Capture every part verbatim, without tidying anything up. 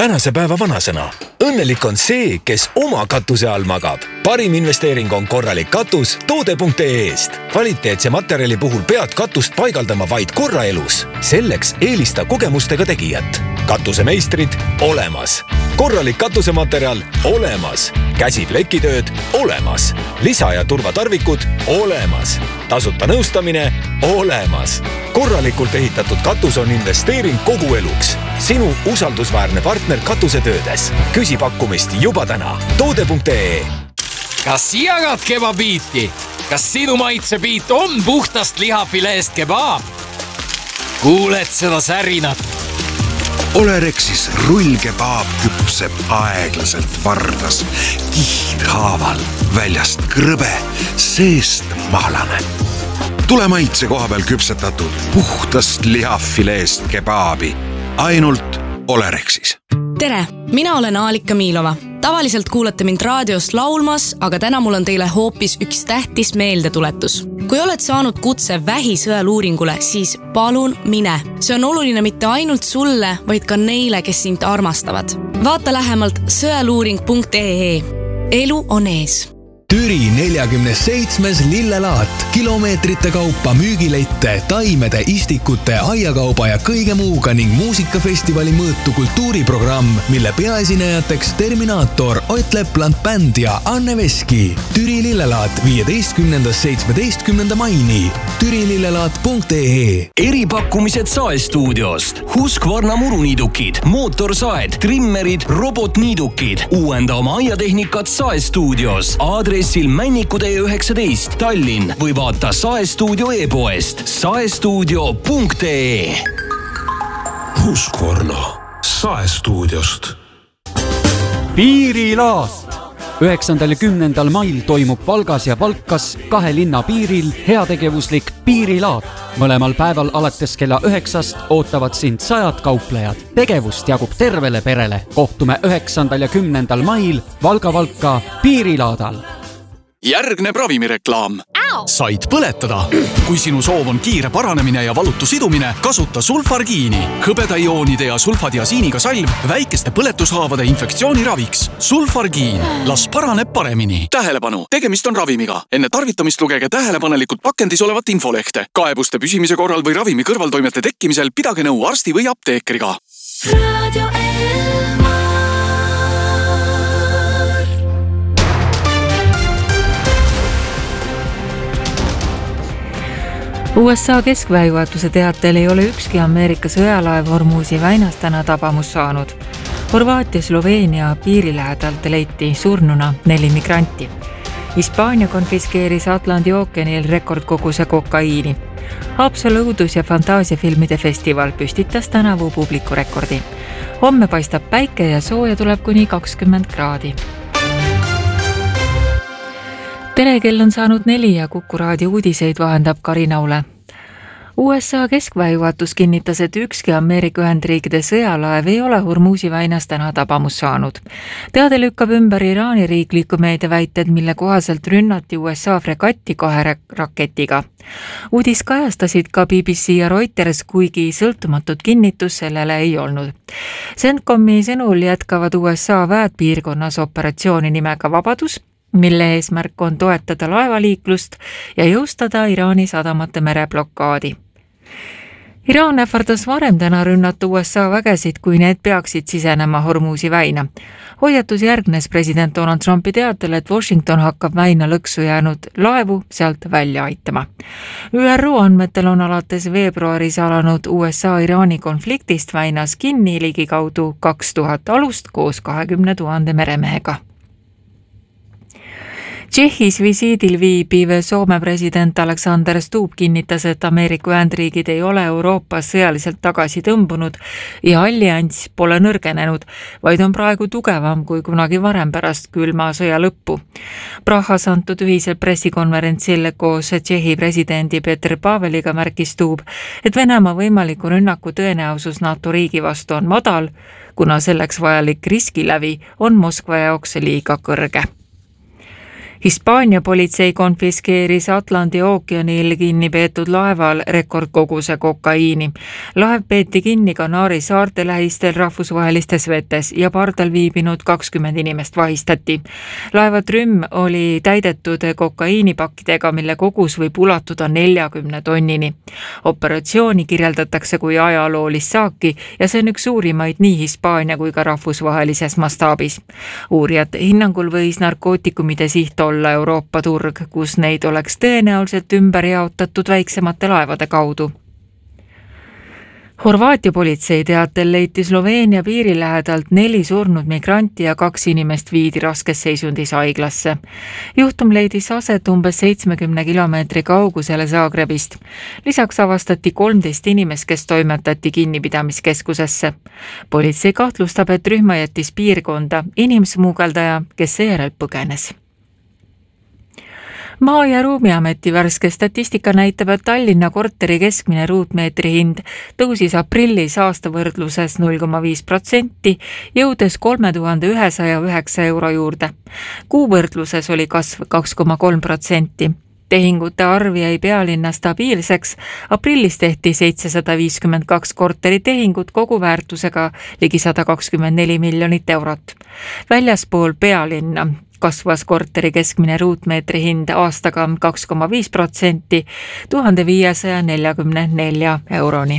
tänase päeva vanasõna. Õnnelik on see, kes oma katuse all magab. Parim investeering on korralik katus toode punkt ee-st. Kvaliteetse materjali puhul pead katust paigaldama vaid korra elus. Selleks eelista kogemustega tegijat. Katusemeistrid olemas. Korralik katusematerjal olemas. Käsiplekitööd olemas. Lisa- ja turvatarvikud olemas. Tasuta nõustamine olemas. Korralikult ehitatud katus on investeering kogu eluks. Sinu usaldusväärne partner katusetöödes. Küsi pakkumist juba täna. toode punkt ee. Kas jagad kebabiiti? Kas sinu maitsebiit on puhtast lihafileest kebaab? Kuuled seda särinat? Olerexis rullkebaab küpseb aeglaselt vardas, kihthaaval, väljast krõbe, seest maalane. Tule maitse koha peal küpsetatud puhtast lihafileest kebaabi. Ainult Olerexis. Tere, mina olen Aalika Miilova. Tavaliselt kuulate mind raadiost laulmas, aga täna mul on teile hoopis üks tähtis meeldetuletus. Kui oled saanud kutse vähisõeluuringule, siis palun mine. See on oluline mitte ainult sulle, vaid ka neile, kes sind armastavad. Vaata lähemalt sõeluuring punkt ee. Elu on ees. Türi neljakümne seitsmes lillelaat, kilomeetrite kaupa müügilette, taimede, istikute, aiakauba ja kõige muuga ning muusikafestivali mõõtu kultuuriprogramm, mille peaesinejateks Terminaator, Ott Lepland Bänd ja Anne Veski. Türi lillelaat viieteistkümnendast seitsmeteistkümnenda maini. türi lillelaat punkt ee. Eripakkumised Saestuudiost. Husqvarna muruniidukid, mootorsaed, trimmerid, robotniidukid. Uuenda oma aiatehnikat Saestuudios. Aadressil Männikutee üheksateist Tallinn või vaata Saestuudio e-poest saestuudio punkt ee. Husqvarna Saestuudiost. Piirilaat. üheksandal ja kümnendal mail toimub Valgas ja Valkas kahe linna piiril heategevuslik piirilaat. Mõlemal päeval alates kella üheksast ootavad sind sajad kauplejad. Tegevust jagub tervele perele. Kohtume üheksandal ja kümnendal mail Valga-Valka piirilaadal. Järgneb ravimireklaam. Said põletada. Kui sinu soov on kiire paranemine ja valutu sidumine, kasuta sulfargiini. Hõbedaioonide ja sulfadiasiiniga salv väikeste põletushaavade infektsiooni raviks. Sulfargiin. Las paraneb paremini. Tähelepanu. Tegemist on ravimiga. Enne tarvitamist lugege tähelepanelikult pakendis olevat infolehte. Kaebuste püsimise korral või ravimi kõrvaltoimete tekkimisel pidage nõu arsti või apteekriga. Radio U S A keskväejuhatuse teatel ei ole ükski Ameerika sõjalaev Hormuzi väinas täna tabamus saanud. Horvaatia Sloveenia piiri lähedalt leiti surnuna neli migranti. Hispaania konfiskeeris Atlandi ookeanil rekordkoguse kokaiini. Haapsalu õudus- ja fantaasiafilmide festival püstitas tänavu publikurekordi. Homme paistab päike ja sooja tuleb kuni kakskümmend kraadi. Telekell on saanud neli ja Kuku raadio uudiseid vahendab Karina Ule. U S A keskväejuhatus kinnitas, et ükski Ameerika Ühendriikide sõjalaev ei ole Hormuzi väinas täna tabamus saanud. Teade lükkab ümber Iraani riikliku meedia väited, mille kohaselt rünnati U S A fregatti kahe raketiga. Uudis kajastasid ka B B C ja Reuters, kuigi sõltumatut kinnitus sellele ei olnud. CENTCOMi sõnul jätkavad U S A väed piirkonnas operatsiooni nimega Vabadus, mille eesmärk on toetada laevaliiklust ja jõustada Iraani sadamate mereblokaadi. Iraan ähvardas varem täna rünnata U S A vägesid, kui need peaksid sisenema Hormuzi väina. Hoiatus järgnes president Donald Trumpi teatel, et Washington hakkab väina lõksu jäänud laevu sealt välja aitama. Ü R O andmetel on alates veebruaris alanud U S A Iraani konfliktist väinas kinni ligikaudu kaks tuhat alust koos kahekümne tuhande meremehega. Tšehhis visiidil viibiv Soome president Alexander Stubb kinnitas, et Ameerika Ühendriigid ei ole Euroopas sõjaliselt tagasi tõmbunud ja allianss pole nõrgenenud, vaid on praegu tugevam kui kunagi varem pärast külma sõja lõppu. Prahas antud ühisel pressikonverentsil koos Tšehhi presidendi Petr Paveliga märkis Stubb, et Venemaa võimaliku rünnaku tõenäosus NATO riigi vastu on madal, kuna selleks vajalik riskilävi on Moskva jaoks liiga kõrge. Hispaania politsei konfiskeeris Atlandi ookeanil kinni peetud laeval rekordkoguse kokaiini. Laev peeti kinni Kanaari saarte lähistel rahvusvahelistes vetes ja pardal viibinud kakskümmend inimest vahistati. Laeva trümm oli täidetud kokaiinipakkidega, mille kogus võib ulatuda neljakümne tonnini. Operatsiooni kirjeldatakse kui ajaloolist saaki ja see on üks suurimaid nii Hispaania kui ka rahvusvahelises mastaabis. Uurijate hinnangul võis narkootikumide siht olla Euroopa turg, kus neid oleks tõenäoliselt ümber jaotatud väiksemate laevade kaudu. Horvaatia politsei teatel leiti Sloveenia piiri lähedalt neli surnud migranti ja kaks inimest viidi raskes seisundis haiglasse. Juhtum leidis aset umbes seitsmekümne kilomeetri kaugusele Zagrebist. Lisaks avastati kolmteist inimest, kes toimetati kinnipidamiskeskusesse. Politsei kahtlustab, et rühma jättis piirkonda inimsmuugeldaja, kes seejärel põgenes. Maa- ja ruumiameti värske statistika näitab, et Tallinna korteri keskmine ruutmeetri hind tõusis aprillis aastavõrdluses null koma viis protsenti, jõudes kolme tuhande ühesaja üheksa euro juurde. Kuu võrdluses oli kasv kaks koma kolm protsenti. Tehingute arv jäi pealinna stabiilseks. Aprillis tehti seitsesada viiskümmend kaks korteritehingut kogu väärtusega ligi sada kakskümmend neli miljonit eurot. Väljaspool pealinna kasvas korteri keskmine ruutmeetri hind aastaga kaks koma viis protsenti tuhande viiesaja neljakümne nelja euroni.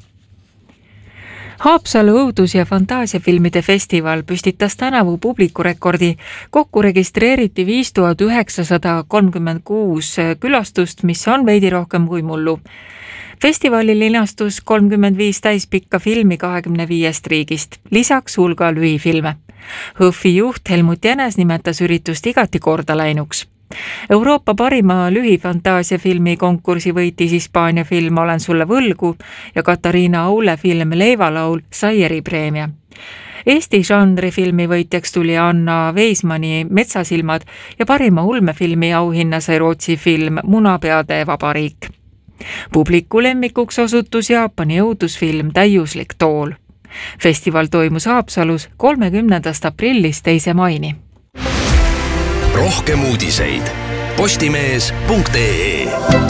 Haapsalu õudus- ja fantaasiafilmide festival püstitas tänavu publikurekordi. Kokku registreeriti viis tuhat üheksasada kolmkümmend kuus külastust, mis on veidi rohkem kui mullu. Festivalil linastus kolmkümmend viis täispikka filmi kahekümne viiest riigist, lisaks hulga lühifilme. Hõfi juht Helmut Jänes nimetas üritust igati korda läinuks. Euroopa parima lühifantaasiafilmi konkursi võitis Hispaania film Olen sulle võlgu ja Katariina Aule film Leivalaul sai eripreemia. Eesti žanrifilmi võitjaks tuli Anna Veismani Metsasilmad ja parima ulmefilmi auhinna sai Rootsi film Munapeade vabariik. Publiku lemmikuks osutus Jaapani õudusfilm Täiuslik tool. Festival toimus Haapsalus kolmekümnendast aprillist teise maini. Rohkem uudiseid postimees punkt ee.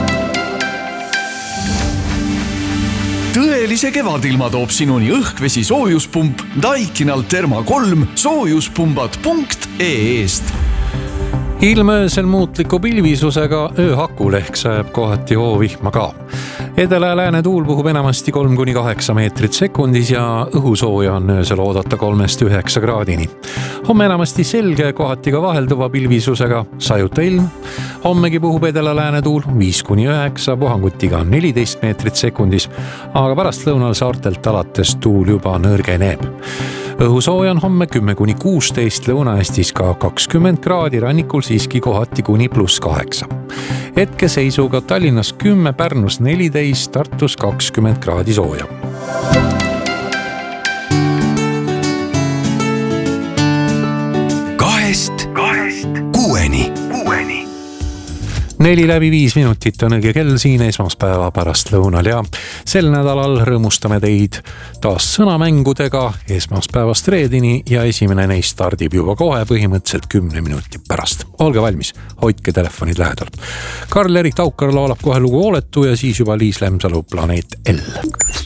Tõelise kevadilma toob sinuni õhkvesi soojuspump Daikinal Therma kolm soojuspumbad punkt ee-st. Ilmöösel muutliku pilvisusega ööhakul ehk sajab kohati hoovihma ka. Edela ja lääne tuul puhub enamasti kolm kuni kaheksa meetrit sekundis ja õhusooja on öösel oodata kolmest üheksa kraadini. Homme enamasti selge, kohati ka vahelduva pilvisusega, sajuta ilm. Hommegi puhub edela lääne tuul viis kuni üheksa, puhangutiga neliteist meetrit sekundis, aga pärast lõunal saartelt alates tuul juba nõrgeneb. Õhusooja on homme kümme kuni kuusteist, Lõuna-Eestis ka kakskümmend kraadi, rannikul siiski kohati kuni pluss kaheksa. Hetke seisuga Tallinnas kümme, Pärnus neliteist, Tartus kakskümmend kraadi sooja. Kahest, kahest, kuueni, kuueni. Neli läbi viis minutit on õige kell siin esmaspäeva pärast lõunal ja sel nädalal rõõmustame teid taas sõnamängudega esmaspäevast reedini ja esimene neist stardib juba kohe põhimõtteliselt kümne minuti pärast. Olge valmis, hoidke telefonid lähedal. Karl-Erik Taukar laulab kohe lugu Hooletu ja siis juba Liis Lemsalu Planeet L.